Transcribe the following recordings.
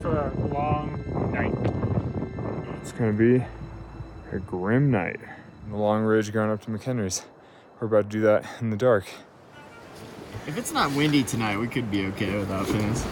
For a long night. It's gonna be a grim night. The long ridge going up to McHenry's. We're about to do that in the dark. If it's not windy tonight, we could be okay without fans.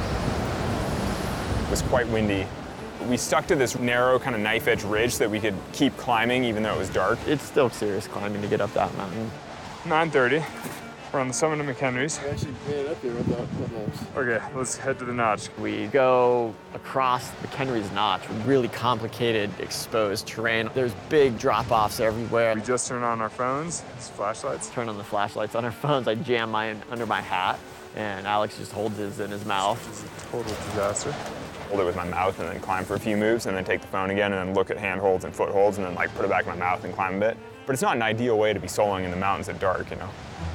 It was quite windy. We stuck to this narrow kind of knife edge ridge so that we could keep climbing even though it was dark. It's still serious climbing to get up that mountain. 9:30. We're on the summit of McHenry's. We actually made it up here without headlamps. Okay, let's head to the notch. We go across McHenry's Notch with really complicated exposed terrain. There's big drop-offs everywhere. We just turned on our phones, it's flashlights. Turn on the flashlights on our phones. I jam mine under my hat, and Alex just holds his in his mouth. Which is a total disaster. Hold it with my mouth and then climb for a few moves and then take the phone again and then look at handholds and footholds and then like put it back in my mouth and climb a bit. But it's not an ideal way to be soloing in the mountains at dark, you know.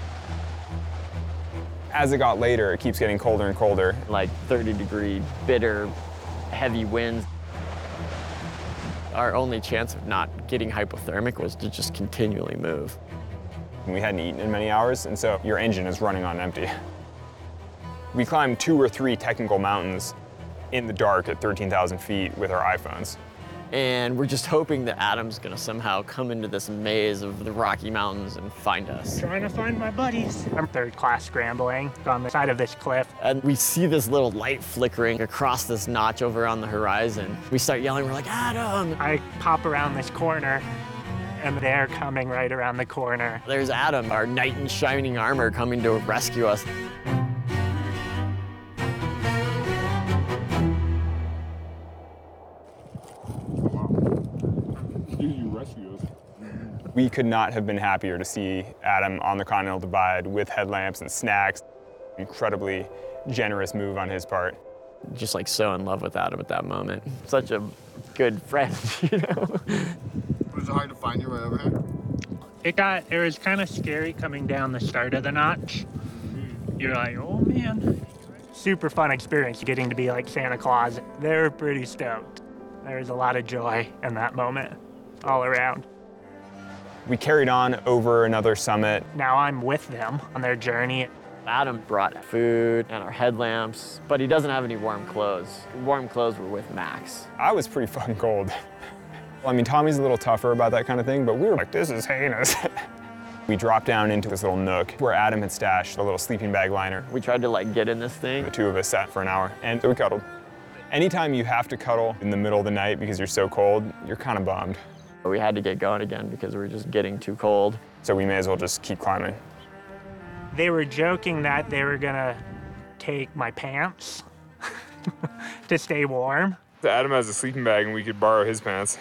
As it got later, it keeps getting colder and colder. Like 30-degree, bitter, heavy winds. Our only chance of not getting hypothermic was to just continually move. We hadn't eaten in many hours, and so your engine is running on empty. We climbed 2 or 3 technical mountains in the dark at 13,000 feet with our iPhones. And we're just hoping that Adam's gonna somehow come into this maze of the Rocky Mountains and find us. Trying to find my buddies. I'm third class scrambling on the side of this cliff. And we see this little light flickering across this notch over on the horizon. We start yelling, we're like, Adam! I pop around this corner, and they're coming right around the corner. There's Adam, our knight in shining armor, coming to rescue us. We could not have been happier to see Adam on the Continental Divide with headlamps and snacks. Incredibly generous move on his part. Just like so in love with Adam at that moment. Such a good friend, you know? Was it hard to find your way over here? It was kind of scary coming down the start of the notch. You're like, oh man. Super fun experience getting to be like Santa Claus. They were pretty stoked. There was a lot of joy in that moment all around. We carried on over another summit. Now I'm with them on their journey. Adam brought food and our headlamps, but he doesn't have any warm clothes. Warm clothes were with Max. I was pretty fucking cold. Well, I mean, Tommy's a little tougher about that kind of thing, but we were like, this is heinous. We dropped down into this little nook where Adam had stashed a little sleeping bag liner. We tried to like get in this thing. The two of us sat for an hour and we cuddled. Anytime you have to cuddle in the middle of the night because you're so cold, you're kind of bummed. We had to get going again because we were just getting too cold. So we may as well just keep climbing. They were joking that they were gonna take my pants to stay warm. Adam has a sleeping bag and we could borrow his pants.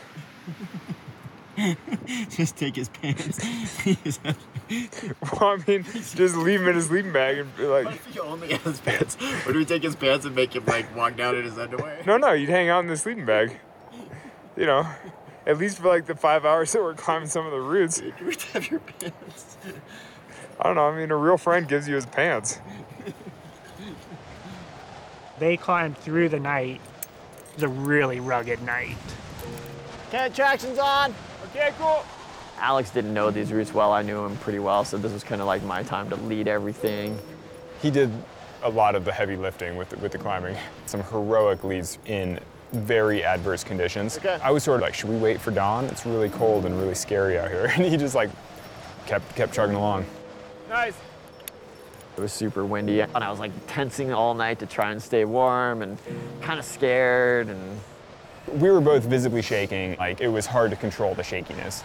Just take his pants. Well, I mean, just leave him in his sleeping bag and be like... What if he only has pants? Or do we take his pants and make him like walk down in his underwear? No, you'd hang out in the sleeping bag. You know, at least for like the 5 hours that we're climbing some of the routes. You would have your pants. I don't know, I mean, a real friend gives you his pants. They climbed through the night. It was a really rugged night. Okay, traction's on. Okay, cool. Alex didn't know these routes well. I knew him pretty well, so this was kind of like my time to lead everything. He did a lot of the heavy lifting with the climbing. Some heroic leads in very adverse conditions. Okay. I was sort of like, should we wait for dawn? It's really cold and really scary out here. And he just like kept chugging along. Nice. It was super windy, and I was like tensing all night to try and stay warm and kind of scared. And we were both visibly shaking. Like, it was hard to control the shakiness.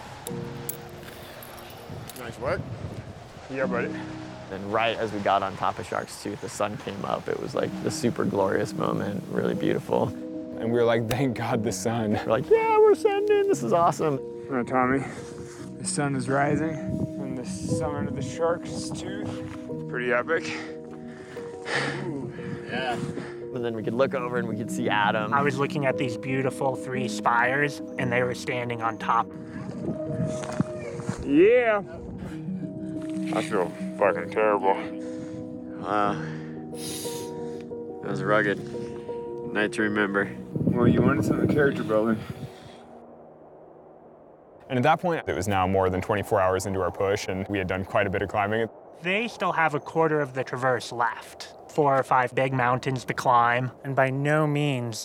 Nice work. Yeah, buddy. then right as we got on top of Shark's Tooth, the sun came up. It was like the super glorious moment, really beautiful. And we were like, thank God the sun. We're like, yeah, we're sending, this is awesome. All right, Tommy, the sun is rising from the summit of the Shark's Tooth. Pretty epic. Ooh, yeah. And then we could look over and we could see Adam. I was looking at these beautiful 3 spires, and they were standing on top. Yeah. I feel fucking terrible. Wow. That was rugged. Night to remember. Well, you wanted some character building. And at that point, it was now more than 24 hours into our push, and we had done quite a bit of climbing. They still have a quarter of the traverse left. 4 or 5 big mountains to climb, and by no means